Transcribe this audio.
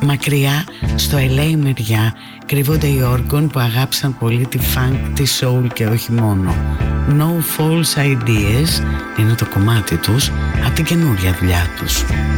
Μακριά στο LA μεριά κρύβονται οι Organ που αγάπησαν πολύ τη funk, τη soul και όχι μόνο. No False Ideas είναι το κομμάτι τους από την καινούρια δουλειά τους.